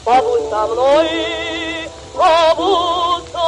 побудь со мной, побудь со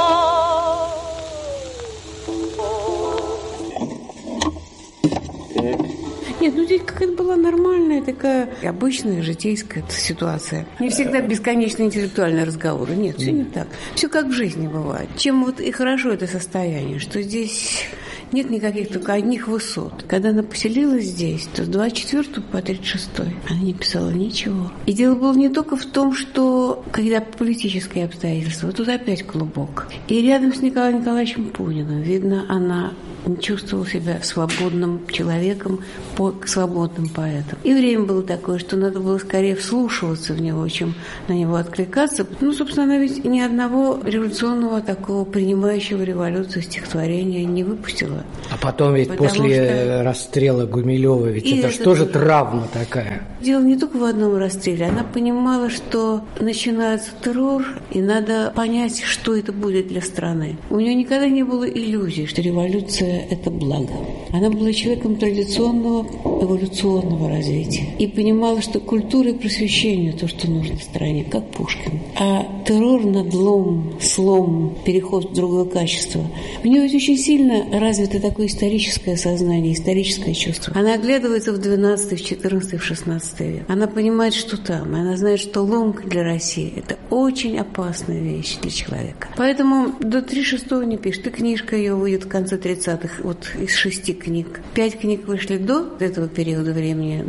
мной. Нет, ну здесь какая-то была нормальная, такая обычная житейская ситуация. Не всегда бесконечно интеллектуальные разговоры. Нет, все не так. Все как в жизни бывает. Чем вот и хорошо это состояние, что здесь нет никаких только одних высот. Когда она поселилась здесь, то с 24 по 36 она не писала ничего. И дело было не только в том, что когда политические обстоятельства, вот тут опять клубок. И рядом с Николаем Николаевичем Пуниным, видно, она не чувствовала себя свободным человеком, свободным поэтом. И время было такое, что надо было скорее вслушиваться в него, чем на него откликаться. Ну, собственно, она ведь ни одного революционного такого принимающего революцию стихотворения не выпустила. А потом ведь после расстрела Гумилева, ведь это же тоже травма такая. Дело не только в одном расстреле. Она понимала, что начинается террор, и надо понять, что это будет для страны. У нее никогда не было иллюзий, что революция – это благо. Она была человеком традиционного эволюционного развития и понимала, что культура и просвещение – то, что нужно стране, как Пушкин. А террор, надлом, слом, переход в другое качество – у нее ведь очень сильно развито такое историческое сознание, историческое чувство. Она оглядывается в 12, в 14, в 16 век. Она понимает, что там. Она знает, что ломка для России – это очень опасная вещь для человека. Поэтому до 36-го не пишет. И книжка ее выйдет в конце 30-х, вот из 6 книг. 5 книг вышли до этого периода времени,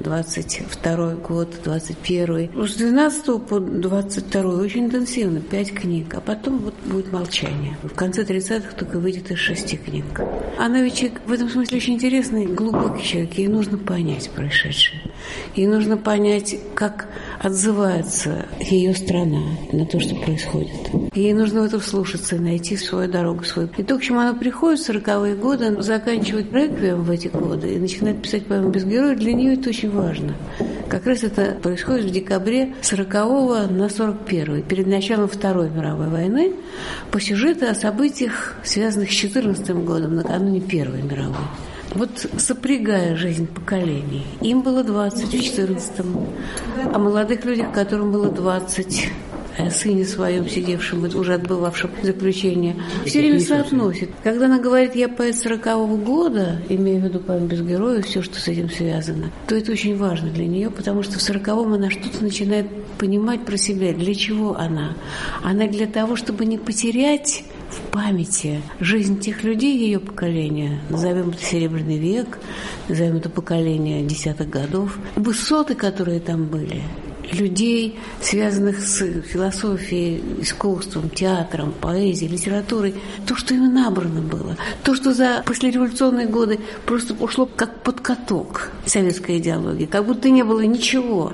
22 год, 21. С 12 по 22 очень интенсивно, 5 книг. А потом вот будет молчание. В конце 30-х только выйдет из 6 книг. Она ведь человек, в этом смысле очень интересный, глубокий человек. Ей нужно понять происшедшее. Ей нужно понять, как отзывается ее страна на то, что происходит. Ей нужно в это вслушаться и найти свою дорогу. И то, к чему она приходит в 40-е годы, она заканчивает реквием в эти годы и начинает писать поэму «Без героя», для нее это очень важно. Как раз это происходит в декабре 40-го на 41-й, перед началом Второй мировой войны, по сюжету о событиях, связанных с 14 годом, накануне Первой мировой. Вот сопрягая жизнь поколений. Им было 20 в 14-м, а молодых людях, которым было 20, о сыне своем, сидевшем, уже отбывавшем заключение, все время соотносит. Когда она говорит «я поэт 40-го года», имея в виду поэму «Без героя», все, что с этим связано, то это очень важно для нее, потому что в 40-м она что-то начинает понимать про себя. Для чего она? Она для того, чтобы не потерять в памяти жизнь тех людей ее поколения, назовем это Серебряный век, назовем это поколение 10-х годов, высоты, которые там были, людей, связанных с философией, искусством, театром, поэзией, литературой, то, что им набрано было, то, что за послереволюционные годы просто ушло как под каток советской идеологии, как будто не было ничего.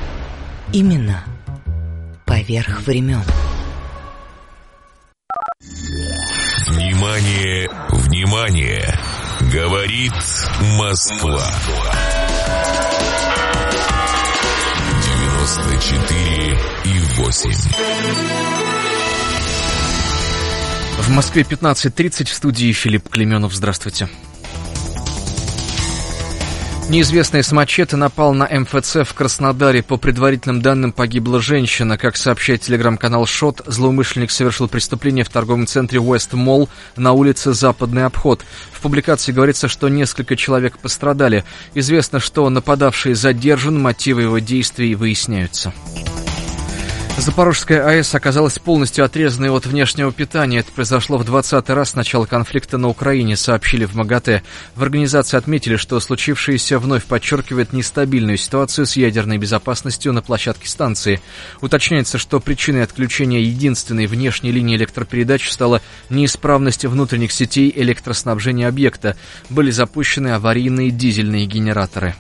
Именно поверх времен. Внимание, внимание! Говорит Москва. 94,8. В Москве 15:30, в студии Филипп Клеменов. Здравствуйте. Неизвестный с мачете напал на МФЦ в Краснодаре. По предварительным данным, погибла женщина. Как сообщает телеграм-канал «Шот», злоумышленник совершил преступление в торговом центре West Mall на улице Западный обход. В публикации говорится, что несколько человек пострадали. Известно, что нападавший задержан, мотивы его действий выясняются. Запорожская АЭС оказалась полностью отрезанной от внешнего питания. Это произошло в 20-й раз с начала конфликта на Украине, сообщили в МАГАТЭ. В организации отметили, что случившееся вновь подчеркивает нестабильную ситуацию с ядерной безопасностью на площадке станции. Уточняется, что причиной отключения единственной внешней линии электропередач стала неисправность внутренних сетей электроснабжения объекта. Были запущены аварийные дизельные генераторы.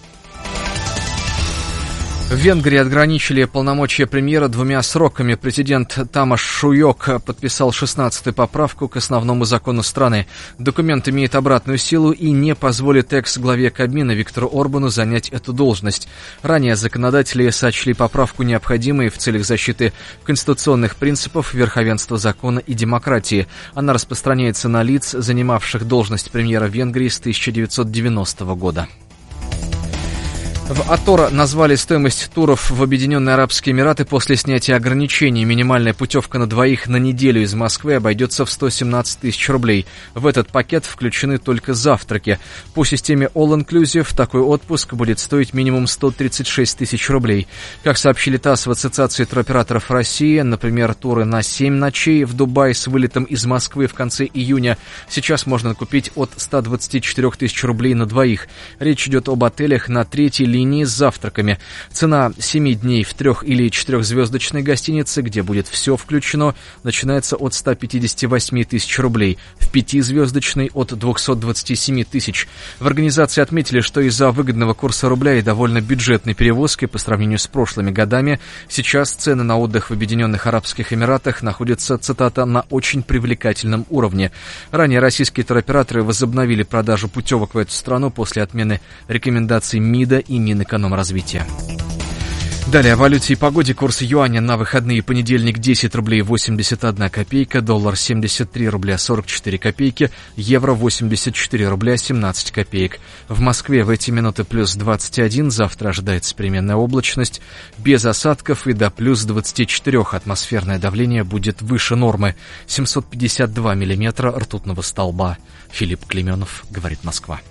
В Венгрии ограничили полномочия премьера 2 сроками. Президент Тамаш Шуйок подписал 16-ю поправку к основному закону страны. Документ имеет обратную силу и не позволит экс-главе Кабмина Виктору Орбану занять эту должность. Ранее законодатели сочли поправку необходимой в целях защиты конституционных принципов, верховенства закона и демократии. Она распространяется на лиц, занимавших должность премьера Венгрии с 1990 года. В АТОР назвали стоимость туров в Объединенные Арабские Эмираты после снятия ограничений. Минимальная путевка на двоих на неделю из Москвы обойдется в 117 тысяч рублей. В этот пакет включены только завтраки. По системе All Inclusive такой отпуск будет стоить минимум 136 тысяч рублей. Как сообщили ТАСС в Ассоциации туроператоров России, например, туры на 7 ночей в Дубай с вылетом из Москвы в конце июня сейчас можно купить от 124 тысяч рублей на двоих. Речь идет об отелях на третьей линии с завтраками. Цена 7 дней в 3- или 4-звездочной гостинице, где будет все включено, начинается от 158 тысяч рублей. В 5-звездочной от 227 тысяч. В организации отметили, что из-за выгодного курса рубля и довольно бюджетной перевозки по сравнению с прошлыми годами, сейчас цены на отдых в Объединенных Арабских Эмиратах находятся, цитата, на очень привлекательном уровне. Ранее российские туроператоры возобновили продажу путевок в эту страну после отмены рекомендаций МИДа и Минэкономразвития. Далее о валюте и погоде. Курс юаня на выходные: понедельник 10 рублей 81 копейка, доллар 73 рубля 44 копейки, евро 84 рубля 17 копеек. В Москве в эти минуты плюс 21, завтра ожидается переменная облачность, без осадков и до плюс 24. Атмосферное давление будет выше нормы, 752 миллиметра ртутного столба. Филипп Клейменов, говорит Москва.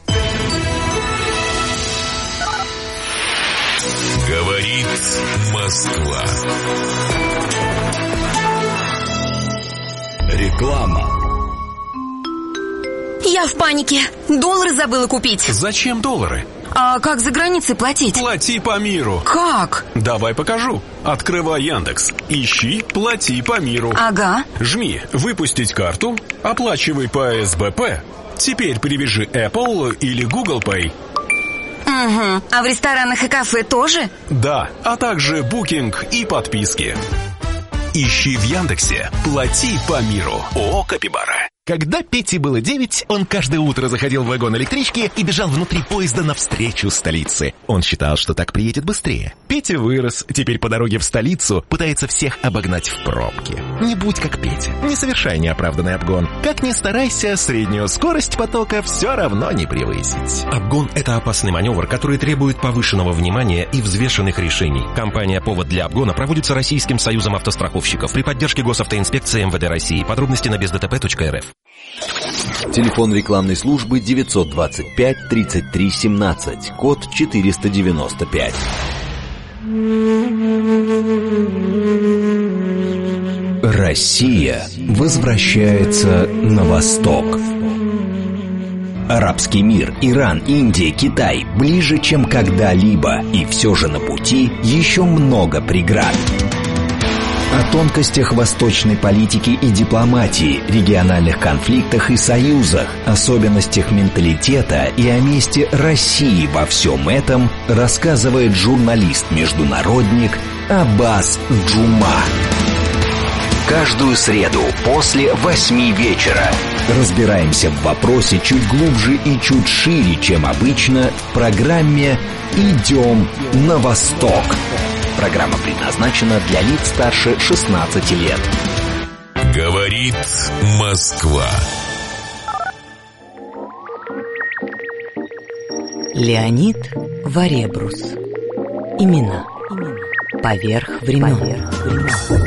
Говорит Москва. Реклама. Я в панике. Доллары забыла купить. Зачем доллары? А как за границей платить? Плати по миру. Как? Давай покажу. Открывай Яндекс. Ищи «Плати по миру». Ага. Жми «Выпустить карту», оплачивай по СБП. Теперь привяжи Apple или Google Pay. Угу. А в ресторанах и кафе тоже? Да, а также букинг и подписки. Ищи в Яндексе «Плати по миру». ООО «Капибара». Когда Пете было 9, он каждое утро заходил в вагон электрички и бежал внутри поезда навстречу столице. Он считал, что так приедет быстрее. Петя вырос, теперь по дороге в столицу пытается всех обогнать в пробке. Не будь как Петя, не совершай неоправданный обгон. Как ни старайся, среднюю скорость потока все равно не превысить. Обгон – это опасный маневр, который требует повышенного внимания и взвешенных решений. Компания «Повод для обгона» проводится Российским союзом автостраховщиков при поддержке Госавтоинспекции МВД России. Подробности на бездтп.рф. Телефон рекламной службы 925 33 17, код 495. Россия возвращается на восток. Арабский мир, Иран, Индия, Китай ближе, чем когда-либо, и все же на пути еще много преград. О тонкостях восточной политики и дипломатии, региональных конфликтах и союзах, особенностях менталитета и о месте России во всем этом рассказывает журналист-международник Аббас Джума. Каждую среду после 8 вечера разбираемся в вопросе чуть глубже и чуть шире, чем обычно, в программе «Идем на восток». Программа предназначена для лиц старше 16 лет. Говорит Москва. Леонид Варебрус. Имена. Поверх времен.